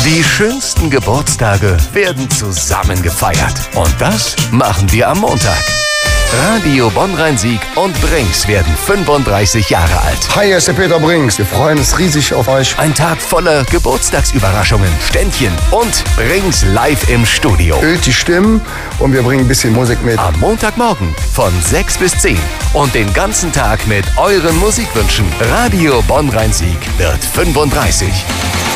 Die schönsten Geburtstage werden zusammen gefeiert. Und das machen wir am Montag. Radio Bonn-Rhein-Sieg und Brings werden 35 Jahre alt. Hi, hier ist der Peter Brings. Wir freuen uns riesig auf euch. Ein Tag voller Geburtstagsüberraschungen, Ständchen und Brings live im Studio. Ölt die Stimmen und wir bringen ein bisschen Musik mit. Am Montagmorgen von 6 bis 10 und den ganzen Tag mit euren Musikwünschen. Radio Bonn-Rhein-Sieg wird 35.